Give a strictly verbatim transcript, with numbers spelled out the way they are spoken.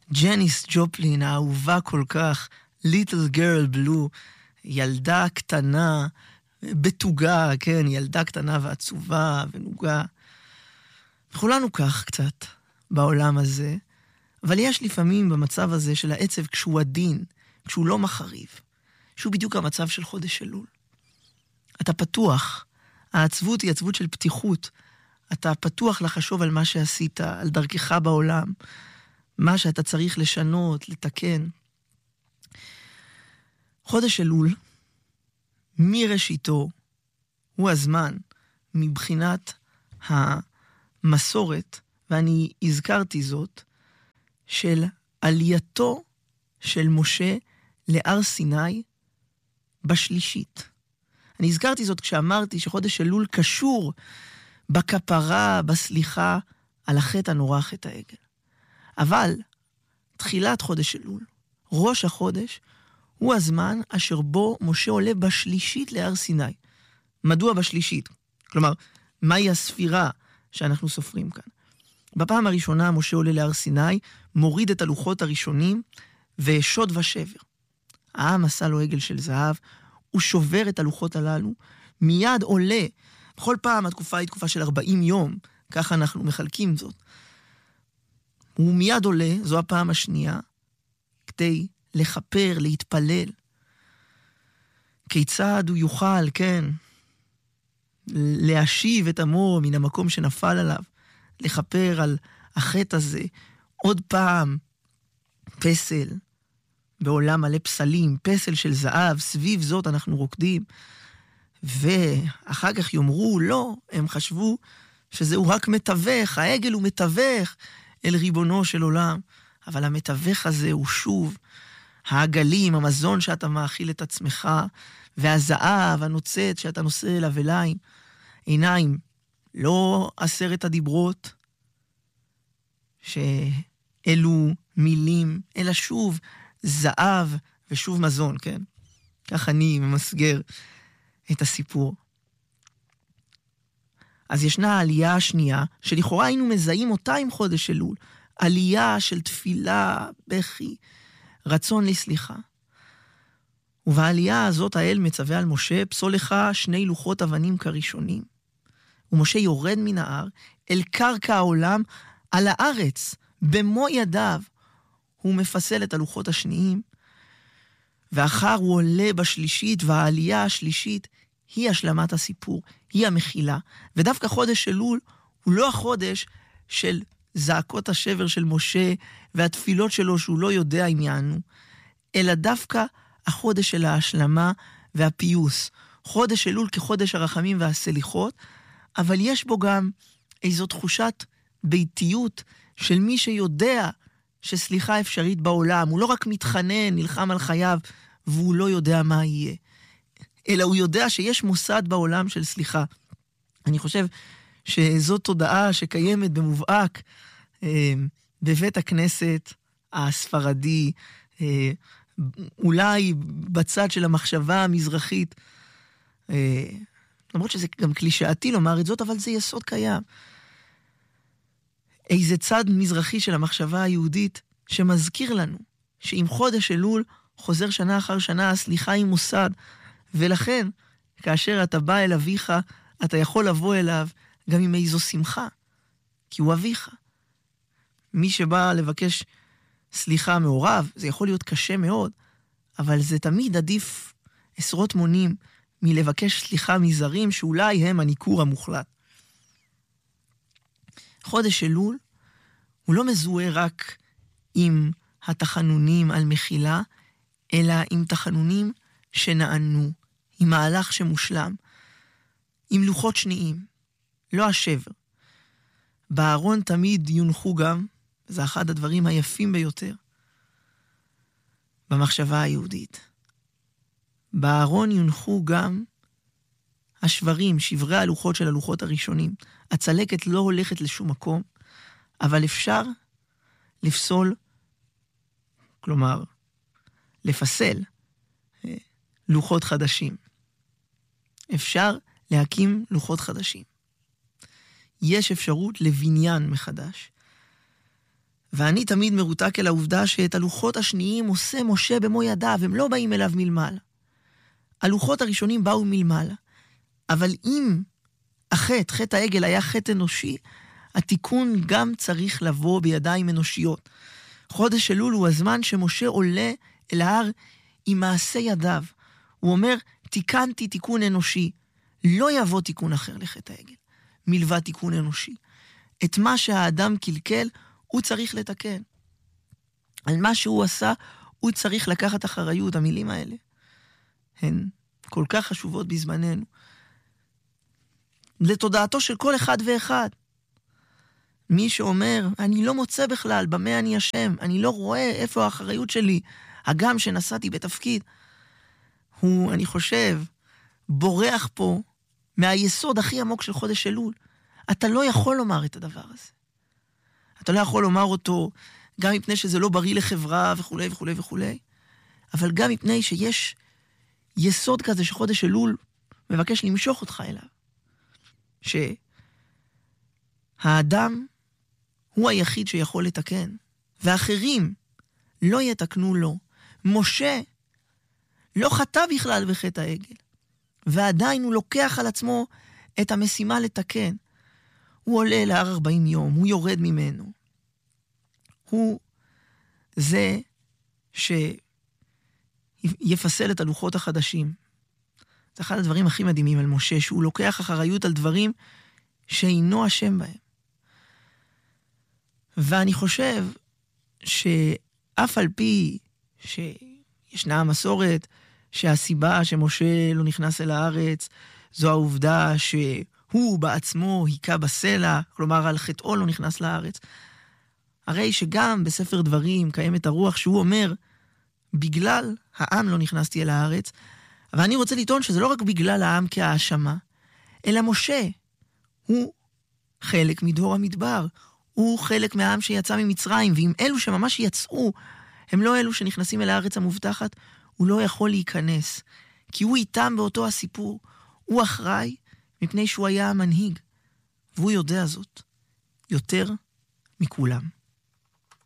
ג'ניס ג'ופלין, האהובה כל כך, Little Girl Blue, ילדה קטנה, בתוגה, כן, ילדה קטנה ועצובה ונוגה. כולנו כך קצת בעולם הזה, אבל יש לפעמים במצב הזה של העצב, כשהוא עדין, כשהוא לא מחריב, שהוא בדיוק המצב של חודש אלול. אתה פתוח, העצבות היא עצבות של פתיחות, אתה פתוח לחשוב על מה שעשית, על דרכך בעולם, מה שאתה צריך לשנות, לתקן. חודש אלול, מראשיתו, הוא הזמן מבחינת המסורת, ואני הזכרתי זאת, של עלייתו של משה להר סיני בשלישית. אני הזכרתי זאת כשאמרתי שחודש אלול קשור בכפרה, בסליחה, על החטא הנורא, חטא העגל. אבל תחילת חודש אלול, ראש החודש, הוא הזמן אשר בו משה עולה בשלישית להר סיני. מדוע בשלישית? כלומר, מהי הספירה שאנחנו סופרים כאן? בפעם הראשונה משה עולה להר סיני, מוריד את הלוחות הראשונים, ושוד ושבר. העם עשה לו עגל של זהב, הוא שובר את הלוחות הללו, מיד עולה, בכל פעם התקופה היא תקופה של ארבעים יום, ככה אנחנו מחלקים זאת. הוא מיד עולה, זו הפעם השנייה, כדי לחפר, להתפלל. כיצד הוא יוכל, כן, להשיב את עמו מן המקום שנפל עליו, לחפר על החטא הזה, עוד פעם, פסל, בעולם מלא פסלים, פסל של זהב, סביב זאת אנחנו רוקדים, ואחר כך יאמרו, לא, הם חשבו שזהו רק מתווך, העגל הוא מתווך אל ריבונו של עולם, אבל המתווך הזה הוא שוב, העגלים, המזון שאתה מאכיל את עצמך, והזהב, הנוצץ שאתה נושא אליו אליים, עיניים, לא עשרת הדיברות, שאלו מילים, אלא שוב זהב ושוב מזון, כן? כך אני ממסגר את הסיפור. אז ישנה העלייה השנייה, שלכאורה היינו מזהים אותה עם חודש אלול, עלייה של תפילה, בכי, רצון לסליחה. ובעלייה הזאת האל מצווה על משה, פסול לך שני לוחות אבנים כראשונים. ומשה יורד מן ההר אל קרקע העולם, על הארץ, במו ידיו, הוא מפסל את הלוחות השניים, ואחר הוא עולה בשלישית, והעלייה השלישית היא השלמת הסיפור, היא המחילה. ודווקא חודש אלול הוא לא החודש של זעקות השבר של משה, והתפילות שלו שהוא לא יודע אם יענו, אלא דווקא החודש של ההשלמה והפיוס. חודש אלול כחודש הרחמים והסליחות, אבל יש בו גם איזו תחושת ביתיות של מי שיודע שסליחה אפשרית בעולם. הוא לא רק מתחנן, נלחם על חייו, והוא לא יודע מה יהיה. אלא הוא יודע שיש מוסד בעולם של סליחה. אני חושב שזו תודעה שקיימת במובהק אה, בבית הכנסת הספרדי, אה, אולי בצד של המחשבה המזרחית, אה, למרות שזה גם קלישאתי לומר את זאת, אבל זה יסוד קיים. איזה צד מזרחי של המחשבה היהודית שמזכיר לנו שעם חודש אלול חוזר שנה אחר שנה, הסליחה היא מוסד, ולכן כאשר אתה בא אל אביך, אתה יכול לבוא אליו גם עם איזו שמחה, כי הוא אביך. מי שבא לבקש סליחה מעורב, זה יכול להיות קשה מאוד, אבל זה תמיד עדיף עשרות מונים מלבקש סליחה מזרים שאולי הם הניכור המוחלט. חודש אלול הוא לא מזוהה רק עם התחנונים על מחילה, אלא עם תחנונים שנענו, עם מהלך שמושלם, עם לוחות שניים, לא השבר. בארון תמיד יונחו גם, זה אחד הדברים היפים ביותר, במחשבה היהודית. בארון יונחו גם השברים, שברי הלוחות של הלוחות הראשונים. הצלקת לא הולכת לשום מקום, אבל אפשר לפסול, כלומר, לפסל לוחות חדשים. אפשר להקים לוחות חדשים. יש אפשרות לבניין מחדש. ואני תמיד מרותק אל העובדה שאת הלוחות השניים עושה משה במו ידיו, הם לא באים אליו מלמעלה. הלוחות הראשונים באו מלמעלה, אבל אם החטא, חטא העגל היה חטא אנושי, התיקון גם צריך לבוא בידיים אנושיות. חודש אלול הוא הזמן שמשה עולה אל ההר עם מעשה ידיו. הוא אומר, תיקנתי תיקון אנושי. לא יבוא תיקון אחר לחטא העגל, מלבד תיקון אנושי. את מה שהאדם קלקל, הוא צריך לתקן. על מה שהוא עשה, הוא צריך לקחת אחריות. המילים האלה הן כל כך חשובות בזמננו. לתודעתו של כל אחד ואחד. מי שאומר, אני לא מוצא בכלל, במה אני אשם, אני לא רואה איפה האחריות שלי, הגם שנסעתי בתפקיד, הוא, אני חושב, בורח פה מהיסוד הכי עמוק של חודש אלול. אתה לא יכול לומר את הדבר הזה. אתה לא יכול לומר אותו גם מפני שזה לא בריא לחברה וכו' וכו' וכו', אבל גם מפני שיש יסוד כזה שחודש אלול מבקש למשוך אותך אליו. שהאדם הוא היחיד שיכול לתקן, ואחרים לא יתקנו לו. משה לא חטא בכלל בחטא העגל, ועדיין הוא לוקח על עצמו את המשימה לתקן. הוא עולה להר ארבעים יום, הוא יורד ממנו. הוא זה שיפסל את הלוחות החדשים. זה אחד הדברים הכי מדהימים על משה, שהוא לוקח אחריות על דברים שאינו אשם בהם. ואני חושב שאף על פי שישנה המסורת שהסיבה שמשה לא נכנס אל הארץ זו העובדה שהוא בעצמו היכה בסלע, כלומר על חטאו לא נכנס לארץ. הרי שגם בספר דברים קיימת הרוח שהוא אומר, בגלל העם לא נכנסתי אל הארץ, ואני רוצה לטעון שזה לא רק בגלל העם כהאשמה, אלא משה הוא חלק מדור המדבר, הוא חלק מהעם שיצא ממצרים, ואם אלו שממש יצאו, הם לא אלו שנכנסים אל הארץ המובטחת, הוא לא יכול להיכנס, כי הוא איתם באותו הסיפור, הוא אחראי מפני שהוא היה המנהיג, והוא יודע זאת יותר מכולם.